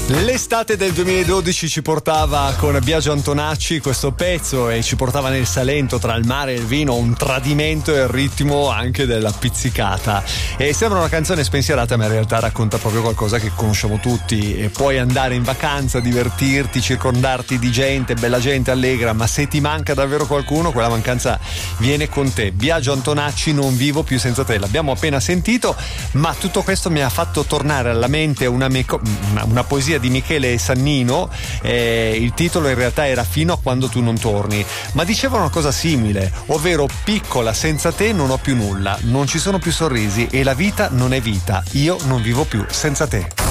L'estate del 2012 ci portava con Biagio Antonacci questo pezzo e ci portava nel Salento tra il mare e il vino, un tradimento e il ritmo anche della pizzicata. E sembra una canzone spensierata, ma in realtà racconta proprio qualcosa che conosciamo tutti. E puoi andare in vacanza, divertirti, circondarti di gente, bella gente allegra, ma se ti manca davvero qualcuno, quella mancanza viene con te. Biagio Antonacci, Non vivo più senza te, l'abbiamo appena sentito, ma tutto questo mi ha fatto tornare alla mente una poesia di Michele Sannino. Il titolo in realtà era Fino a quando tu non torni, ma diceva una cosa simile, ovvero: piccola, senza te non ho più nulla, non ci sono più sorrisi e la vita non è vita, io non vivo più senza te.